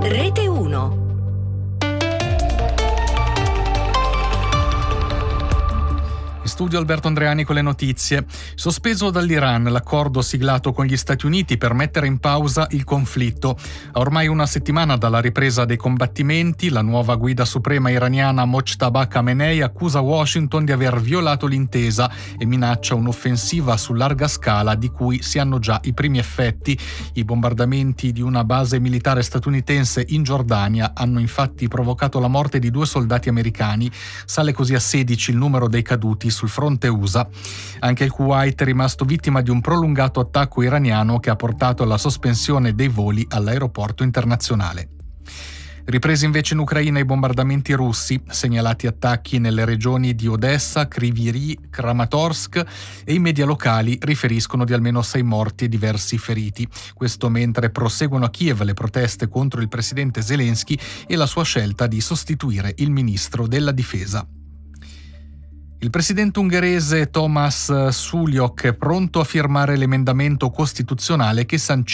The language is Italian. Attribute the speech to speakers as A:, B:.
A: Rete 1.
B: Studio Alberto Andreani con le notizie. Sospeso dall'Iran l'accordo siglato con gli Stati Uniti per mettere in pausa il conflitto. A ormai una settimana dalla ripresa dei combattimenti, la nuova guida suprema iraniana Mojtaba Khamenei accusa Washington di aver violato l'intesa e minaccia un'offensiva su larga scala di cui si hanno già i primi effetti. I bombardamenti di una base militare statunitense in Giordania hanno infatti provocato la morte di 2 soldati americani. Sale così a 16 il numero dei caduti sul fronte USA. Anche il Kuwait è rimasto vittima di un prolungato attacco iraniano che ha portato alla sospensione dei voli all'aeroporto internazionale. Ripresi invece in Ucraina i bombardamenti russi, segnalati attacchi nelle regioni di Odessa, Kryvyi Rih, Kramatorsk e i media locali riferiscono di almeno 6 morti e diversi feriti. Questo mentre proseguono a Kiev le proteste contro il presidente Zelensky e la sua scelta di sostituire il ministro della difesa. Il presidente ungherese Thomas Sullyok è pronto a firmare l'emendamento costituzionale che sancisce